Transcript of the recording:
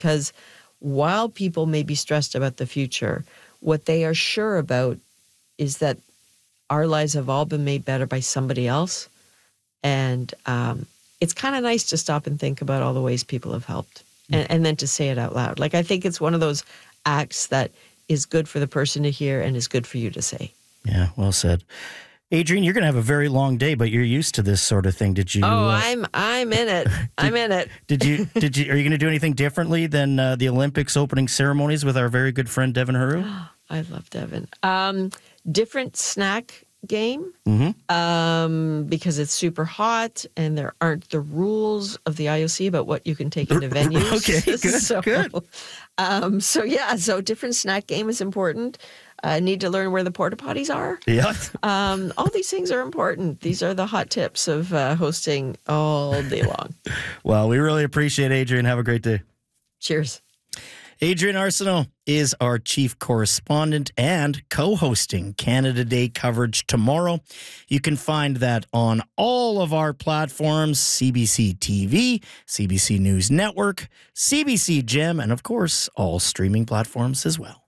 Because while people may be stressed about the future, what they are sure about is that our lives have all been made better by somebody else. And it's kind of nice to stop and think about all the ways people have helped and then to say it out loud. Like, I think it's one of those acts that is good for the person to hear and is good for you to say. Yeah, well said. Adrienne, you're going to have a very long day, but you're used to this sort of thing. Did you? Oh, I'm in it. I'm in it. Are you going to do anything differently than the Olympics opening ceremonies with our very good friend Devin Huru? I love Devin. Different snack game because it's super hot and there aren't the rules of the IOC about what you can take into venues. Okay, good. So different snack game is important. Need to learn where the porta potties are. Yeah. All these things are important. These are the hot tips of hosting all day long. Well, we really appreciate it, Adrienne. Have a great day. Cheers. Adrienne Arsenault is our chief correspondent and co-hosting Canada Day coverage tomorrow. You can find that on all of our platforms, CBC TV, CBC News Network, CBC Gem, and of course, all streaming platforms as well.